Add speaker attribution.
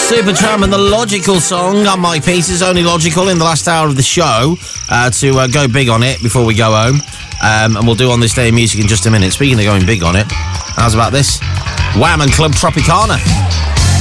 Speaker 1: Supertramp and the Logical song on My Piece is only logical in the last hour of the show to go big on it before we go home. And we'll do On This Day in Music in just a minute. Speaking of going big on it, how's about this? Wham and Club Tropicana.